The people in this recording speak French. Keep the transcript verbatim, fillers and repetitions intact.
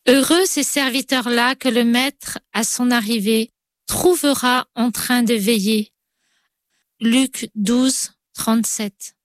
Heureux ces serviteurs-là que le maître, à son arrivée, trouvera en train de veiller. Luc douze, trente-sept.